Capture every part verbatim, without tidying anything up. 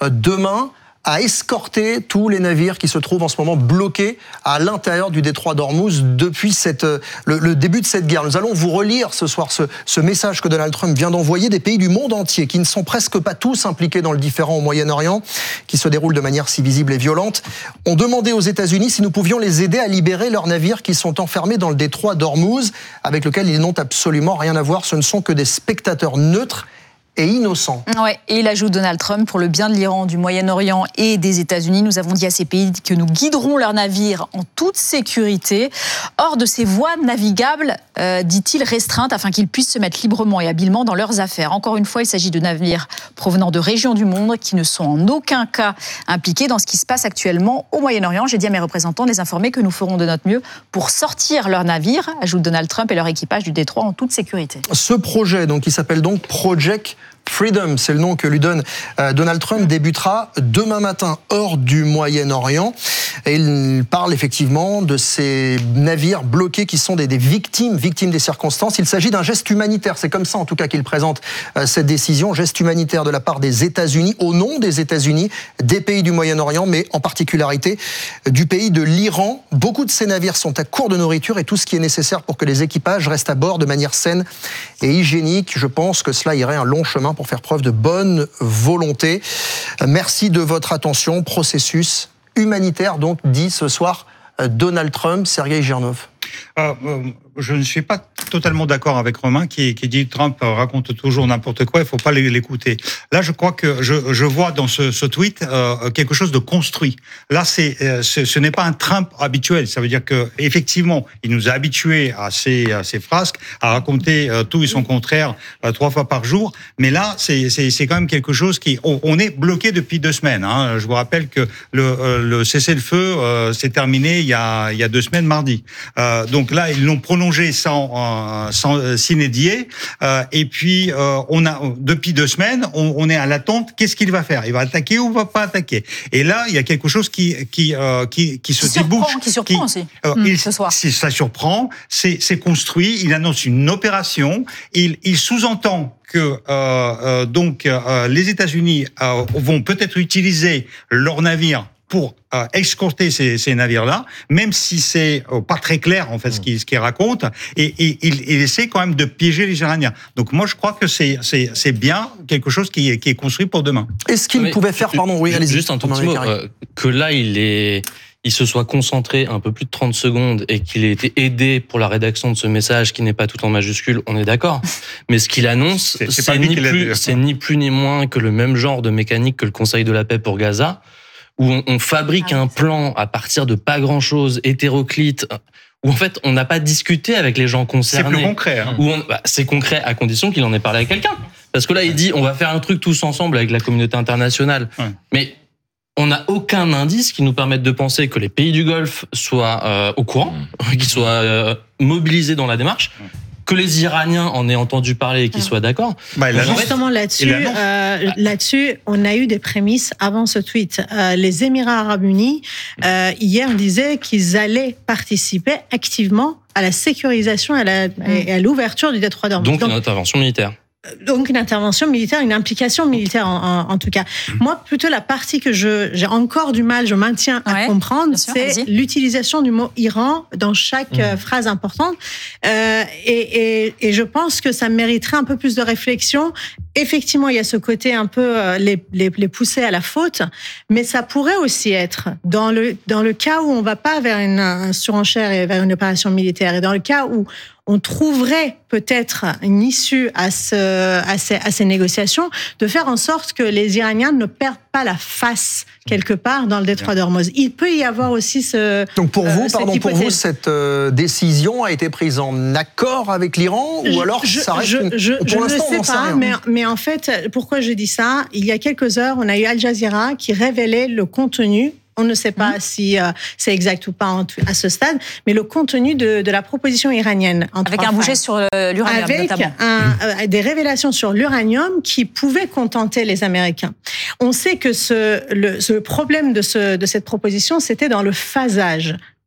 demain à escorter tous les navires qui se trouvent en ce moment bloqués à l'intérieur du détroit d'Ormuz depuis cette, le, le début de cette guerre. Nous allons vous relire ce soir ce, ce message que Donald Trump vient d'envoyer. Des pays du monde entier qui ne sont presque pas tous impliqués dans le différend au Moyen-Orient, qui se déroule de manière si visible et violente, ont demandé aux États-Unis si nous pouvions les aider à libérer leurs navires qui sont enfermés dans le détroit d'Ormuz, avec lequel ils n'ont absolument rien à voir. Ce ne sont que des spectateurs neutres et innocent. Ouais, et il ajoute Donald Trump, pour le bien de l'Iran, du Moyen-Orient et des États-Unis, nous avons dit à ces pays que nous guiderons leurs navires en toute sécurité, hors de ces voies navigables, euh, dit-il, restreintes, afin qu'ils puissent se mettre librement et habilement dans leurs affaires. Encore une fois, il s'agit de navires provenant de régions du monde qui ne sont en aucun cas impliqués dans ce qui se passe actuellement au Moyen-Orient. J'ai dit à mes représentants de les informer que nous ferons de notre mieux pour sortir leurs navires, ajoute Donald Trump, et leur équipage du détroit en toute sécurité. Ce projet, donc, qui s'appelle donc Project Freedom, c'est le nom que lui donne euh, Donald Trump, débutera demain matin hors du Moyen-Orient. Et il parle effectivement de ces navires bloqués qui sont des, des victimes, victimes des circonstances. Il s'agit d'un geste humanitaire. C'est comme ça en tout cas qu'il présente euh, cette décision. Geste humanitaire de la part des États-Unis, au nom des États-Unis, des pays du Moyen-Orient, mais en particularité du pays de l'Iran. Beaucoup de ces navires sont à court de nourriture et tout ce qui est nécessaire pour que les équipages restent à bord de manière saine et hygiénique. Je pense que cela irait un long chemin pour faire preuve de bonne volonté. Merci de votre attention. Processus humanitaire, donc, dit ce soir Donald Trump. Sergueï Girnov. Euh, euh, je ne suis pas totalement d'accord avec Romain qui, qui dit Trump raconte toujours n'importe quoi, il ne faut pas l'écouter. Là, je crois que je, je vois dans ce, ce tweet euh, quelque chose de construit. Là, c'est, euh, ce, ce n'est pas un Trump habituel. Ça veut dire que effectivement, il nous a habitués à ces, à ces frasques, à raconter euh, tout et son contraire euh, trois fois par jour. Mais là, c'est, c'est, c'est quand même quelque chose qui, on, on est bloqué depuis deux semaines. Hein. Je vous rappelle que le, euh, le cessez-le-feu euh, s'est terminé il y a, il y a deux semaines, mardi. Euh, donc là, ils l'ont prolongé sans, euh, sans sine die. Euh, et puis, euh, on a depuis deux semaines, on, on est à l'attente. Qu'est-ce qu'il va faire ? Il va attaquer ou va pas attaquer ? Et là, il y a quelque chose qui qui euh, qui, qui se qui débouche, surprend, qui surprend qui, aussi euh, mmh, il, ce soir. Ça surprend. C'est, c'est construit. Il annonce une opération. Il, il sous-entend que euh, euh, donc euh, les États-Unis euh, vont peut-être utiliser leurs navires pour euh, escorter ces, ces navires-là, même si c'est euh, pas très clair en fait ce qu'il ce qu'il raconte, et, et il, il essaie quand même de piéger les Iraniens. Donc moi je crois que c'est c'est c'est bien quelque chose qui est qui est construit pour demain. Est-ce qu'il Mais, pouvait faire, pardon, oui, allez-y. Juste un tout petit mot, euh, que là il est il se soit concentré un peu plus de trente secondes et qu'il ait été aidé pour la rédaction de ce message qui n'est pas tout en majuscule, on est d'accord. Mais ce qu'il annonce, c'est, c'est, c'est, ni, plus, c'est ni plus ni moins que le même genre de mécanique que le Conseil de la paix pour Gaza, où on, on fabrique ah, un plan à partir de pas grand-chose, hétéroclite, où en fait on n'a pas discuté avec les gens concernés. C'est plus concret. Hein. Où on, bah, c'est concret à condition qu'il en ait parlé avec quelqu'un. Parce que là, il dit on va faire un truc tous ensemble avec la communauté internationale. Ouais. Mais on n'a aucun indice qui nous permette de penser que les pays du Golfe soient euh, au courant, mmh. qu'ils soient euh, mobilisés dans la démarche. Mmh. Que les Iraniens en aient entendu parler et qu'ils soient d'accord. Bah, Justement là-dessus, euh, là-dessus, on a eu des prémices avant ce tweet. Euh, les Émirats Arabes Unis euh, hier disaient qu'ils allaient participer activement à la sécurisation et à, la, et à l'ouverture du détroit d'Ormuz. Donc, Donc une intervention militaire. Donc une intervention militaire, une implication militaire en, en, en tout cas. Moi, plutôt la partie que je, j'ai encore du mal, je maintiens à ouais, comprendre, sûr, c'est vas-y. l'utilisation du mot Iran dans chaque mmh. phrase importante. Euh, et, et, et je pense que ça mériterait un peu plus de réflexion. Effectivement, il y a ce côté un peu euh, les, les, les pousser à la faute, mais ça pourrait aussi être dans le, dans le cas où on ne va pas vers une, une surenchère et vers une opération militaire, et dans le cas où on trouverait peut-être une issue à, ce, à, ces, à ces négociations, de faire en sorte que les Iraniens ne perdent pas la face quelque part dans le détroit d'Ormuz. Il peut y avoir aussi ce... Donc pour vous, euh, pardon, hypothèse. pour vous, cette euh, décision a été prise en accord avec l'Iran ou alors je, ça reste je, une... je, pour je l'instant, ne sais pas, mais, mais en fait, pourquoi je dis ça ? Il y a quelques heures, on a eu Al Jazeera qui révélait le contenu. On ne sait pas mmh. si euh, c'est exact ou pas en, à ce stade, mais le contenu de, de la proposition iranienne. En Avec un bouget sur l'uranium, Avec notamment. Un, euh, des révélations sur l'uranium qui pouvaient contenter les Américains. On sait que ce, le, ce problème de, ce, de cette proposition, c'était dans le phasage.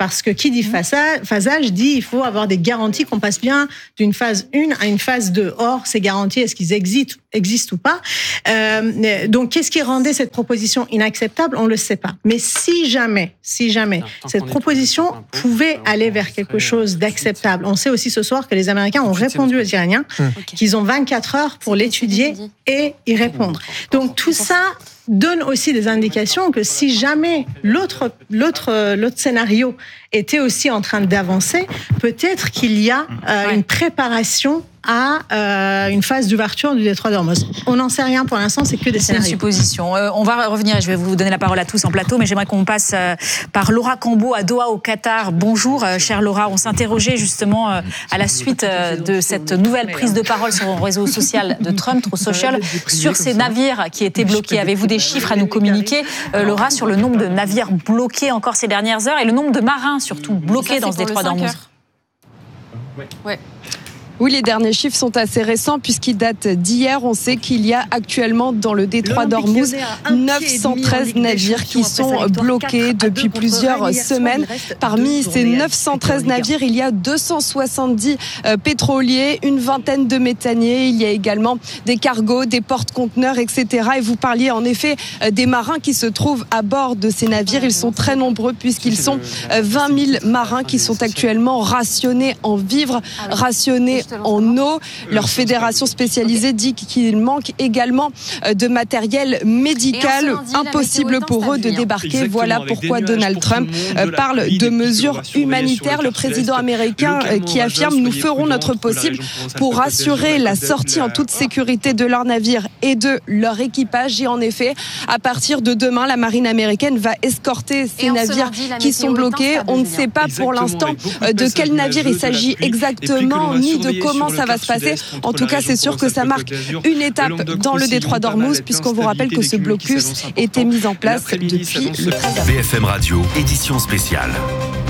Parce que qui dit phasage dit il faut avoir des garanties qu'on passe bien d'une phase un à une phase deux. Or, ces garanties, est-ce qu'ils existent, existent ou pas? euh, Donc, qu'est-ce qui rendait cette proposition inacceptable? On ne le sait pas. Mais si jamais, si jamais, cette proposition pouvait aller vers quelque chose d'acceptable, on sait aussi ce soir que les Américains ont répondu aux Iraniens, qu'ils ont vingt-quatre heures pour l'étudier et y répondre. Donc, tout ça donne aussi des indications que si jamais l'autre, l'autre, l'autre scénario était aussi en train d'avancer, peut-être qu'il y a euh, une préparation à euh, une phase d'ouverture du détroit d'Ormuz. On n'en sait rien pour l'instant, c'est que des scénarios. C'est une supposition. Euh, on va revenir et je vais vous donner la parole à tous en plateau, mais j'aimerais qu'on passe euh, par Laura Cambo à Doha au Qatar. Bonjour, euh, chère Laura. On s'interrogeait justement euh, à la suite euh, de cette nouvelle prise de parole sur le réseau social de Trump, Truth Social, sur ces navires qui étaient bloqués. Avez-vous des chiffres à nous communiquer, euh, Laura, sur le nombre de navires bloqués encore ces dernières heures et le nombre de marins surtout bloqués dans ce détroit d'Ormuz? Ouais. Oui, les derniers chiffres sont assez récents puisqu'ils datent d'hier. On sait qu'il y a actuellement dans le détroit d'Ormuz neuf cent treize navires qui sont bloqués depuis plusieurs semaines. Parmi ces neuf cent treize navires, il y a deux cent soixante-dix pétroliers, une vingtaine de méthaniers. Il y a également des cargos, des porte-conteneurs, et cetera. Et vous parliez en effet des marins qui se trouvent à bord de ces navires. Ils sont très nombreux puisqu'ils sont vingt mille marins qui sont actuellement rationnés en vivres, rationnés en eau. Leur fédération spécialisée dit qu'il manque également de matériel médical. Impossible pour eux de débarquer. Exactement, voilà pourquoi Donald Trump parle de mesures humanitaires. Le président américain qui affirme « Nous ferons notre possible pour assurer la sortie en toute sécurité de leurs navires et de leur équipage ». Et en effet, à partir de demain, la marine américaine va escorter ces navires qui sont bloqués. On ne sait pas pour l'instant de quel navire il s'agit exactement, ni de comment ça va se passer. En tout cas, c'est sûr que ça marque une étape dans le détroit d'Ormuz, puisqu'on vous rappelle que ce blocus était mis en place depuis le treize avril. B F M Radio, édition spéciale.